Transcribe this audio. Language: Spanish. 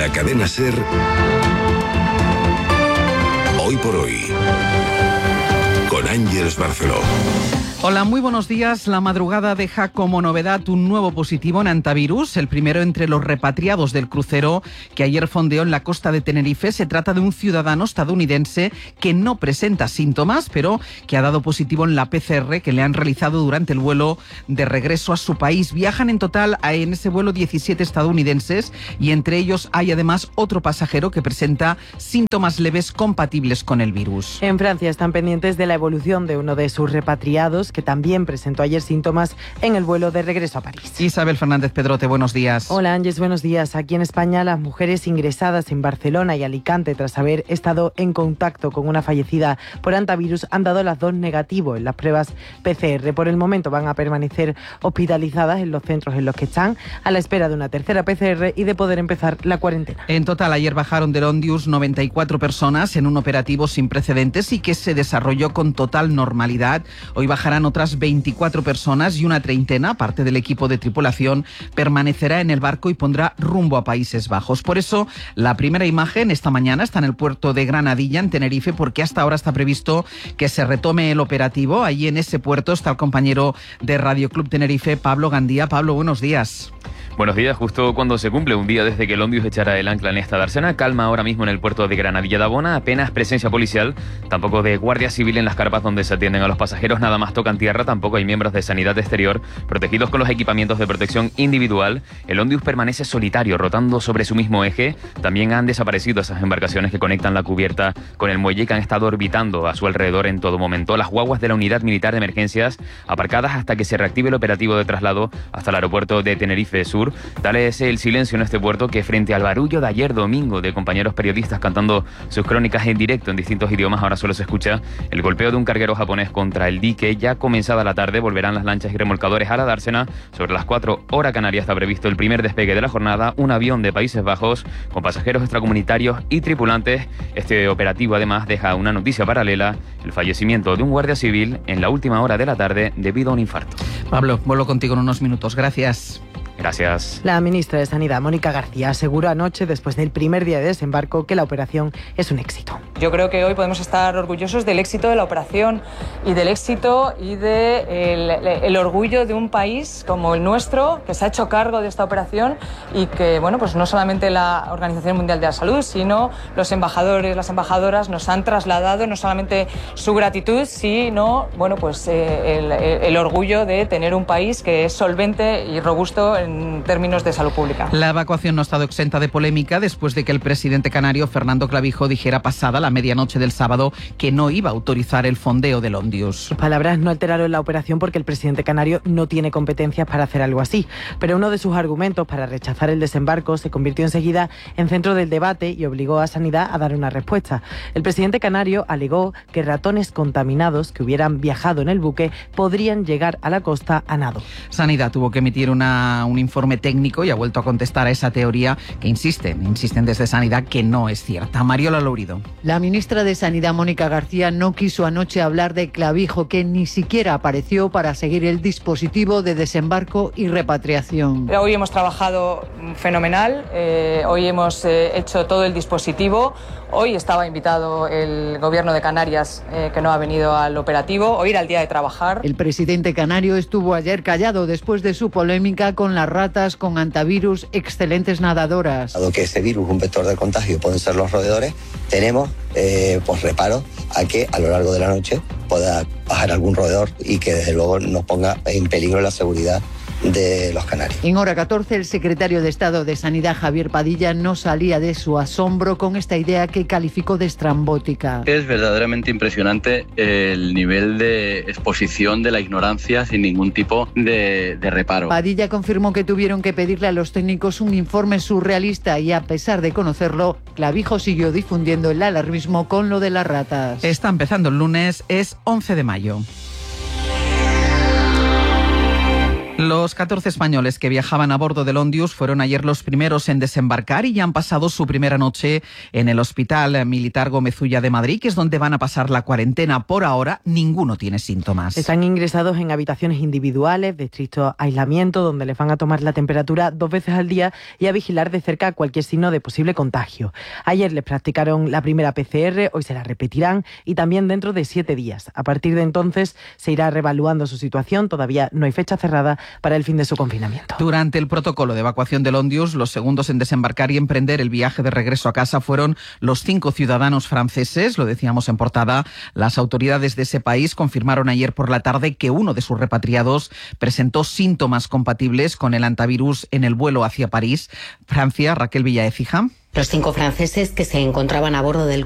La cadena SER, hoy por hoy, con Ángeles Barceló. Hola, muy buenos días. La madrugada deja como novedad un nuevo positivo en antivirus, el primero entre los repatriados del crucero que ayer fondeó en la costa de Tenerife. Se trata de un ciudadano estadounidense que no presenta síntomas, pero que ha dado positivo en la PCR que le han realizado durante el vuelo de regreso a su país. Viajan en total en ese vuelo 17 estadounidenses y entre ellos hay además otro pasajero que presenta síntomas leves compatibles con el virus. En Francia están pendientes de la evolución de uno de sus repatriados que también presentó ayer síntomas en el vuelo de regreso a París. Isabel Fernández Pedrote, buenos días. Hola Ángeles, buenos días. Aquí en España, las mujeres ingresadas en Barcelona y Alicante tras haber estado en contacto con una fallecida por antivirus han dado las dos negativo en las pruebas PCR. Por el momento van a permanecer hospitalizadas en los centros en los que están a la espera de una tercera PCR y de poder empezar la cuarentena. En total, ayer bajaron del Ondius 94 personas en un operativo sin precedentes y que se desarrolló con total normalidad. Hoy bajarán otras 24 personas y una treintena, parte del equipo de tripulación, permanecerá en el barco y pondrá rumbo a Países Bajos. Por eso, la primera imagen esta mañana está en el puerto de Granadilla, en Tenerife, porque hasta ahora está previsto que se retome el operativo. Allí en ese puerto está el compañero de Radio Club Tenerife, Pablo Gandía. Pablo, buenos días. Buenos días, justo cuando se cumple un día desde que el Ondius echara el ancla en esta dársena, calma ahora mismo en el puerto de Granadilla de Abona, apenas presencia policial, tampoco de guardia civil en las carpas donde se atienden a los pasajeros, nada más tocan tierra, tampoco hay miembros de sanidad exterior protegidos con los equipamientos de protección individual. El Ondius permanece solitario, rotando sobre su mismo eje. También han desaparecido esas embarcaciones que conectan la cubierta con el muelle y que han estado orbitando a su alrededor en todo momento. Las guaguas de la Unidad Militar de Emergencias aparcadas hasta que se reactive el operativo de traslado hasta el aeropuerto de Tenerife Sur. Tal es el silencio en este puerto que, frente al barullo de ayer domingo de compañeros periodistas cantando sus crónicas en directo en distintos idiomas, ahora solo se escucha el golpeo de un carguero japonés contra el dique. Ya comenzada la tarde volverán las lanchas y remolcadores a la dársena. Sobre las 4 horas canarias está previsto el primer despegue de la jornada, un avión de Países Bajos con pasajeros extracomunitarios y tripulantes. Este operativo además deja una noticia paralela: el fallecimiento de un guardia civil en la última hora de la tarde debido a un infarto. Pablo, vuelvo contigo en unos minutos. Gracias. Gracias. La ministra de Sanidad, Mónica García, aseguró anoche, después del primer día de desembarco, que la operación es un éxito. Yo creo que hoy podemos estar orgullosos del éxito de la operación y del éxito y el orgullo de un país como el nuestro, que se ha hecho cargo de esta operación y que, bueno, pues no solamente la Organización Mundial de la Salud, sino los embajadores, las embajadoras nos han trasladado no solamente su gratitud, sino, bueno, pues el orgullo de tener un país que es solvente y robusto en términos de salud pública. La evacuación no ha estado exenta de polémica después de que el presidente canario Fernando Clavijo dijera pasada la medianoche del sábado que no iba a autorizar el fondeo del Ondius. Sus palabras no alteraron la operación porque el presidente canario no tiene competencias para hacer algo así, pero uno de sus argumentos para rechazar el desembarco se convirtió enseguida en centro del debate y obligó a Sanidad a dar una respuesta. El presidente canario alegó que ratones contaminados que hubieran viajado en el buque podrían llegar a la costa a nado. Sanidad tuvo que emitir un informe técnico y ha vuelto a contestar a esa teoría que insisten desde Sanidad que no es cierta. Mariola Lourido. La ministra de Sanidad, Mónica García, no quiso anoche hablar de Clavijo, que ni siquiera apareció para seguir el dispositivo de desembarco y repatriación. Hoy hemos trabajado fenomenal, hoy hemos hecho todo el dispositivo. Hoy estaba invitado el Gobierno de Canarias, que no ha venido al operativo. Hoy era el día de trabajar. El presidente canario estuvo ayer callado después de su polémica con las ratas con antivirus excelentes nadadoras. Dado que ese virus, un vector de contagio, pueden ser los roedores, tenemos pues reparo a que a lo largo de la noche pueda bajar algún roedor y que desde luego nos ponga en peligro la seguridad de los canarios. En hora 14, el secretario de Estado de Sanidad, Javier Padilla, no salía de su asombro con esta idea que calificó de estrambótica. Es verdaderamente impresionante el nivel de exposición de la ignorancia sin ningún tipo de reparo. Padilla confirmó que tuvieron que pedirle a los técnicos un informe surrealista y, a pesar de conocerlo, Clavijo siguió difundiendo el alarmismo con lo de las ratas. Está empezando el lunes, es 11 de mayo. Los 14 españoles que viajaban a bordo del Ondius fueron ayer los primeros en desembarcar y ya han pasado su primera noche en el Hospital Militar Gómez Ulla de Madrid, que es donde van a pasar la cuarentena. Por ahora, ninguno tiene síntomas. Están ingresados en habitaciones individuales de estricto aislamiento, donde les van a tomar la temperatura 2 veces al día y a vigilar de cerca cualquier signo de posible contagio. Ayer les practicaron la primera PCR, hoy se la repetirán y también dentro de 7 días. A partir de entonces se irá reevaluando su situación. Todavía no hay fecha cerrada para el fin de su confinamiento. Durante el protocolo de evacuación del Ondius, los segundos en desembarcar y emprender el viaje de regreso a casa fueron los 5 ciudadanos franceses, lo decíamos en portada. Las autoridades de ese país confirmaron ayer por la tarde que uno de sus repatriados presentó síntomas compatibles con el hantavirus en el vuelo hacia París. Francia, Raquel Villaécija. Los 5 franceses que se encontraban a bordo del